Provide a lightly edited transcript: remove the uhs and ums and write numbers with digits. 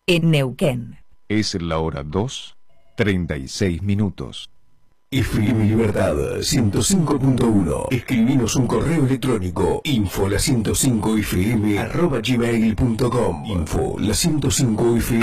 en Neuquén. Es la hora 2:36. FM Libertad 105.1. Escribinos un correo electrónico info la105fm@gmail.com. Info la105fm